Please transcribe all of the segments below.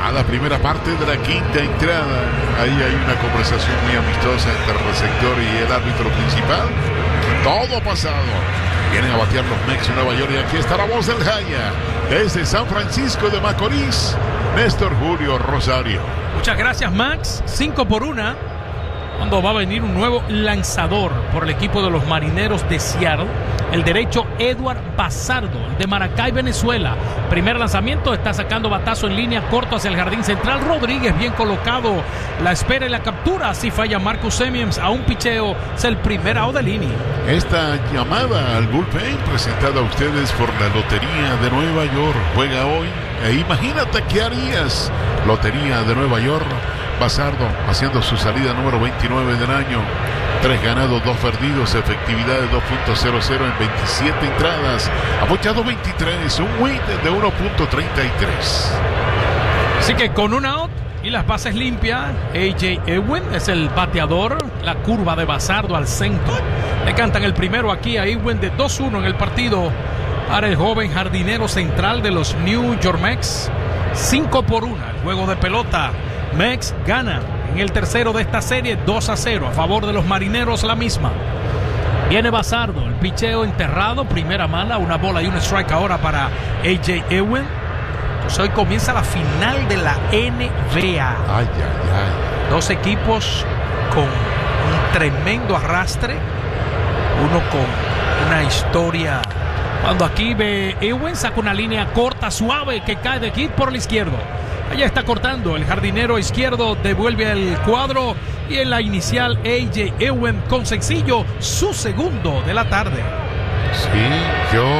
a la primera parte de la quinta entrada. Ahí hay una conversación muy amistosa entre el receptor y el árbitro principal. Todo pasado. Vienen a batear los Mex de Nueva York y aquí está la voz del Jaya. Desde San Francisco de Macorís, Néstor Julio Rosario. Muchas gracias, Max. 5-1. Cuando va a venir un nuevo lanzador por el equipo de los Marineros de Seattle, el derecho Edward Bazardo, de Maracay, Venezuela. Primer lanzamiento, está sacando batazo en línea corto hacia el jardín central. Rodríguez bien colocado, la espera y la captura. Así falla Marcus Semien a un picheo. Es el primer out del inning. Esta llamada al bullpen presentada a ustedes por la Lotería de Nueva York. Juega hoy e imagínate qué harías. Lotería de Nueva York. Bazardo haciendo su salida número 29 del año. 3 ganados, 2 perdidos, efectividad de 2.00 en 27 entradas. Ha ponchado 23, un WHIP de 1.33. Así que con un out y las bases limpias, A.J. Ewing es el bateador. La curva de Bazardo al centro. Le cantan el primero aquí a Ewing de 2-1 en el partido para el joven jardinero central de los New York Mets. 5-1 el juego de pelota. Mex gana en el tercero de esta serie 2-0 a favor de los Marineros, la misma. Viene Bazardo, el picheo enterrado, primera mala, una bola y un strike ahora para A.J. Ewing. Pues hoy comienza la final de la NBA. Ay, ay, ay. Dos equipos con un tremendo arrastre, uno con una historia. Cuando aquí ve Ewing, saca una línea corta, suave, que cae de aquí por el izquierdo. Allá está cortando el jardinero izquierdo, devuelve el cuadro y en la inicial A.J. Ewing con sencillo, su segundo de la tarde. Sí, yo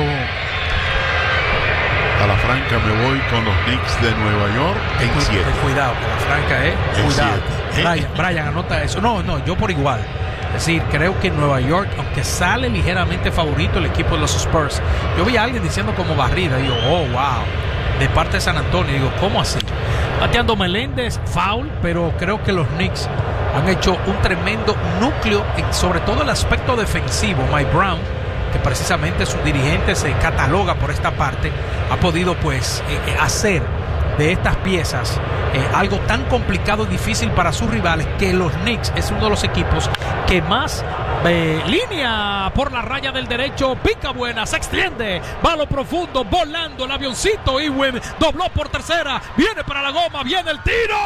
a la franca me voy con los Knicks de Nueva York en 7. Cuidado, que la franca cuidado. Brian, anota eso. No, yo por igual. Es decir, creo que en Nueva York, aunque sale ligeramente favorito el equipo de los Spurs, yo vi a alguien diciendo como barrida, digo, oh, wow, de parte de San Antonio, digo, ¿cómo así? Bateando Meléndez, foul, pero creo que los Knicks han hecho un tremendo núcleo, sobre todo el aspecto defensivo. Mike Brown, que precisamente su dirigente se cataloga por esta parte, ha podido pues hacer de estas piezas algo tan complicado y difícil para sus rivales, que los Knicks es uno de los equipos que más línea por la raya del derecho, pica buena, se extiende, va a lo profundo, volando el avioncito. Ewing dobló por tercera, viene para la goma, viene el tiro,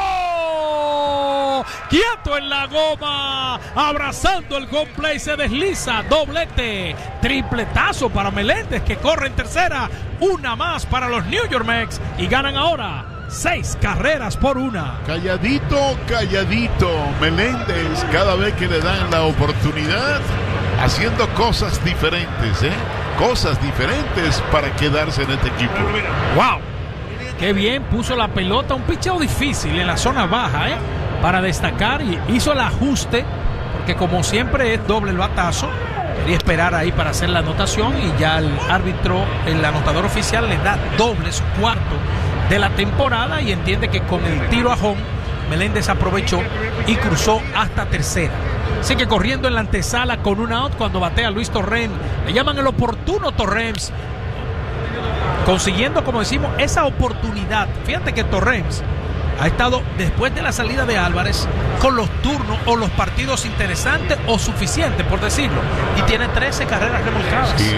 quieto en la goma, abrazando el home play, se desliza, doblete, tripletazo para Meléndez, que corre en tercera, una más para los New York Mets y ganan ahora 6-1. Calladito Meléndez, cada vez que le dan la oportunidad, haciendo cosas diferentes, cosas diferentes para quedarse en este equipo. Wow, qué bien puso la pelota, un picheo difícil en la zona baja, para destacar, y hizo el ajuste, porque como siempre es doble el batazo. Quería esperar ahí para hacer la anotación y ya el árbitro, el anotador oficial, le da doble, su cuarto de la temporada, y entiende que con el tiro a home Meléndez aprovechó y cruzó hasta tercera. Así que corriendo en la antesala con un out cuando batea Luis Torrens, le llaman el oportuno Torrens, consiguiendo, como decimos, esa oportunidad. Fíjate que Torrens ha estado, después de la salida de Álvarez, con los turnos o los partidos interesantes o suficientes, por decirlo, y tiene 13 carreras remolcadas. Sí.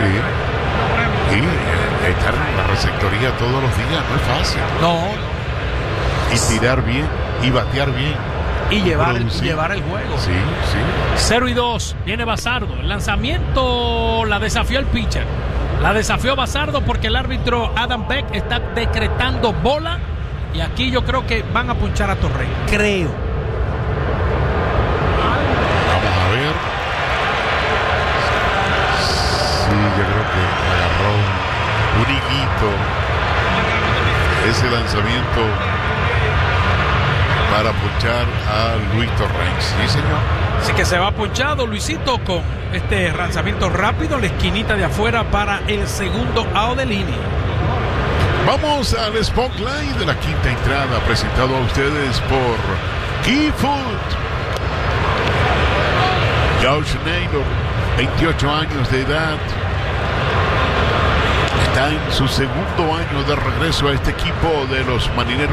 Y estar en la receptoría todos los días no es fácil. No. Y tirar bien, y batear bien. Y llevar el juego. Sí. 0-2, viene Bazardo. El lanzamiento la desafió el pitcher. La desafió Bazardo porque el árbitro Adam Beck está decretando bola. Y aquí yo creo que van a punchar a Torrens. Creo. Vamos a ver. Sí, yo creo que agarró un higuito ese lanzamiento para punchar a Luis Torrens. Sí, señor. Así que se va punchado Luisito con este lanzamiento rápido, la esquinita de afuera para el segundo out del inning. Vamos al Spotlight de la quinta entrada, presentado a ustedes por Key Food. Josh Naylor, 28 años de edad, está en su segundo año de regreso a este equipo de los Marineros